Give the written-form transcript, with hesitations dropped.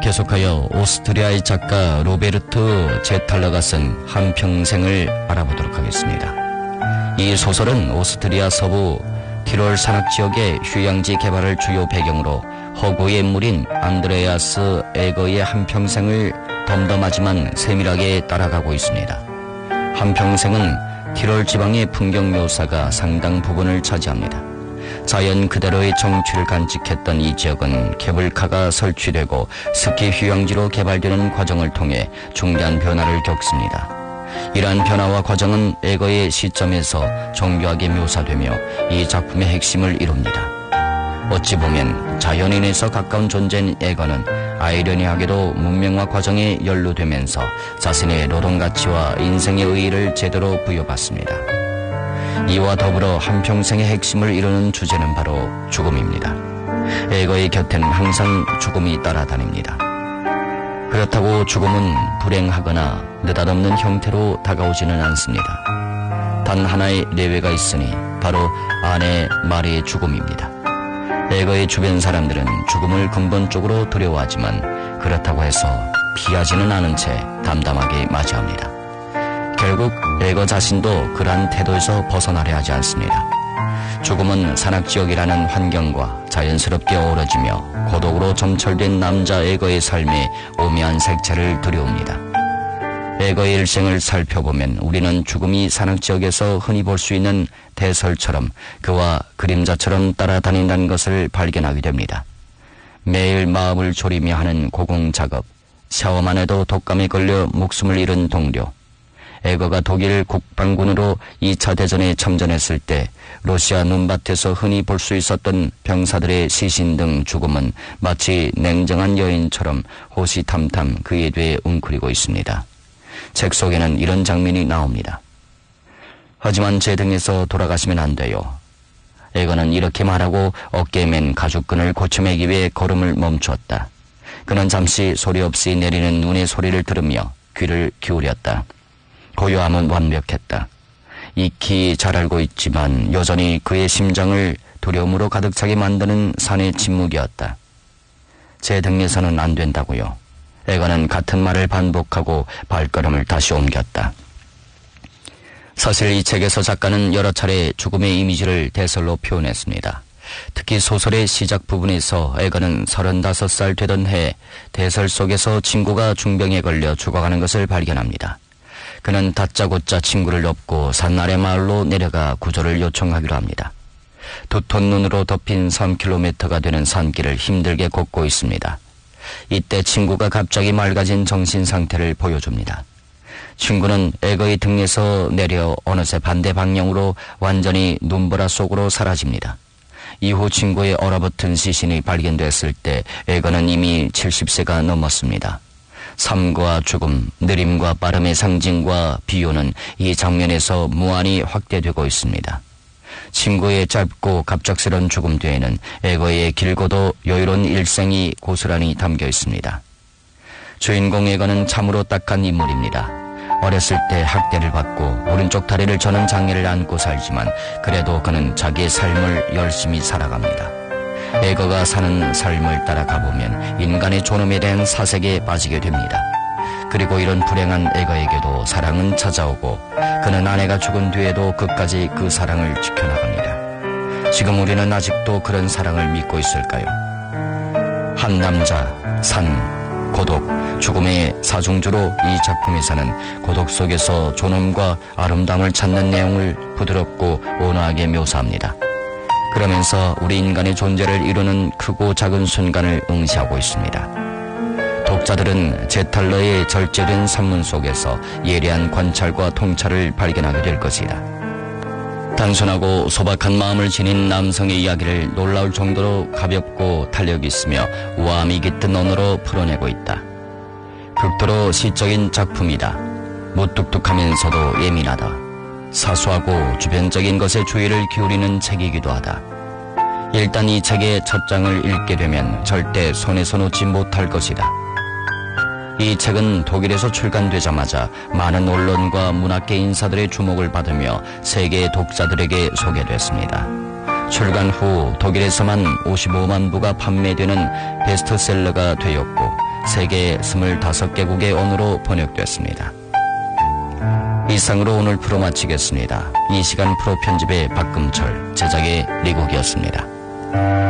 계속하여 오스트리아의 작가 로베르트 제탈러가 쓴 한평생을 알아보도록 하겠습니다. 이 소설은 오스트리아 서부 티롤 산악지역의 휴양지 개발을 주요 배경으로 허구의 인물인 안드레아스 에거의 한평생을 덤덤하지만 세밀하게 따라가고 있습니다. 한평생은 티롤 지방의 풍경 묘사가 상당 부분을 차지합니다. 자연 그대로의 정취를 간직했던 이 지역은 케이블카가 설치되고 스키 휴양지로 개발되는 과정을 통해 중대한 변화를 겪습니다. 이러한 변화와 과정은 에거의 시점에서 정교하게 묘사되며 이 작품의 핵심을 이룹니다. 어찌 보면 자연인에서 가까운 존재인 에거는 아이러니하게도 문명화 과정에 연루되면서 자신의 노동가치와 인생의 의의를 제대로 부여받습니다. 이와 더불어 한평생의 핵심을 이루는 주제는 바로 죽음입니다. 에거의 곁에는 항상 죽음이 따라다닙니다. 그렇다고 죽음은 불행하거나 느닷없는 형태로 다가오지는 않습니다. 단 하나의 예외가 있으니 바로 아내 마리의 죽음입니다. 에거의 주변 사람들은 죽음을 근본적으로 두려워하지만 그렇다고 해서 피하지는 않은 채 담담하게 맞이합니다. 결국 에거 자신도 그러한 태도에서 벗어나려 하지 않습니다. 죽음은 산악지역이라는 환경과 자연스럽게 어우러지며 고독으로 점철된 남자 에거의 삶에 오묘한 색채를 들여옵니다. 에거의 일생을 살펴보면 우리는 죽음이 산악지역에서 흔히 볼 수 있는 대설처럼 그와 그림자처럼 따라다닌다는 것을 발견하게 됩니다. 매일 마음을 졸이며 하는 고공작업, 샤워만 해도 독감에 걸려 목숨을 잃은 동료, 에거가 독일 국방군으로 2차 대전에 참전했을 때 러시아 눈밭에서 흔히 볼 수 있었던 병사들의 시신 등 죽음은 마치 냉정한 여인처럼 호시탐탐 그에 대해 웅크리고 있습니다. 책 속에는 이런 장면이 나옵니다. 하지만 제 등에서 돌아가시면 안 돼요. 에거는 이렇게 말하고 어깨에 맨 가죽끈을 고쳐매기 위해 걸음을 멈추었다. 그는 잠시 소리 없이 내리는 눈의 소리를 들으며 귀를 기울였다. 고요함은 완벽했다. 익히 잘 알고 있지만 여전히 그의 심장을 두려움으로 가득 차게 만드는 산의 침묵이었다. 제 등에서는 안 된다고요. 에거는 같은 말을 반복하고 발걸음을 다시 옮겼다. 사실 이 책에서 작가는 여러 차례 죽음의 이미지를 대설로 표현했습니다. 특히 소설의 시작 부분에서 에거는 35살 되던 해 대설 속에서 친구가 중병에 걸려 죽어가는 것을 발견합니다. 그는 다짜고짜 친구를 업고 산 아래 마을로 내려가 구조를 요청하기로 합니다. 두톤 눈으로 덮인 3km가 되는 산길을 힘들게 걷고 있습니다. 이때 친구가 갑자기 맑아진 정신 상태를 보여줍니다. 친구는 에거의 등에서 내려 어느새 반대 방향으로 완전히 눈보라 속으로 사라집니다. 이후 친구의 얼어붙은 시신이 발견됐을 때 에거는 이미 70세가 넘었습니다. 삶과 죽음, 느림과 빠름의 상징과 비유는 이 장면에서 무한히 확대되고 있습니다. 친구의 짧고 갑작스런 죽음 뒤에는 에거의 길고도 여유로운 일생이 고스란히 담겨 있습니다. 주인공 에거는 참으로 딱한 인물입니다. 어렸을 때 학대를 받고 오른쪽 다리를 저는 장애를 안고 살지만 그래도 그는 자기의 삶을 열심히 살아갑니다. 에거가 사는 삶을 따라가보면 인간의 존엄에 대한 사색에 빠지게 됩니다. 그리고 이런 불행한 에거에게도 사랑은 찾아오고 그는 아내가 죽은 뒤에도 끝까지 그 사랑을 지켜나갑니다. 지금 우리는 아직도 그런 사랑을 믿고 있을까요? 한 남자, 산, 고독, 죽음의 사중주로 이 작품에서는 고독 속에서 존엄과 아름다움을 찾는 내용을 부드럽고 온화하게 묘사합니다. 그러면서 우리 인간의 존재를 이루는 크고 작은 순간을 응시하고 있습니다. 독자들은 제탈러의 절제된 산문 속에서 예리한 관찰과 통찰을 발견하게 될 것이다. 단순하고 소박한 마음을 지닌 남성의 이야기를 놀라울 정도로 가볍고 탄력 있으며 우아함이 깃든 언어로 풀어내고 있다. 극도로 시적인 작품이다. 무뚝뚝하면서도 예민하다. 사소하고 주변적인 것에 주의를 기울이는 책이기도 하다. 일단 이 책의 첫 장을 읽게 되면 절대 손에서 놓지 못할 것이다. 이 책은 독일에서 출간되자마자 많은 언론과 문학계 인사들의 주목을 받으며 세계 독자들에게 소개됐습니다. 출간 후 독일에서만 55만 부가 판매되는 베스트셀러가 되었고 세계 25개국의 언어로 번역됐습니다. 이상으로 오늘 프로 마치겠습니다. 이 시간 프로 편집의 박금철, 제작의 리국이었습니다.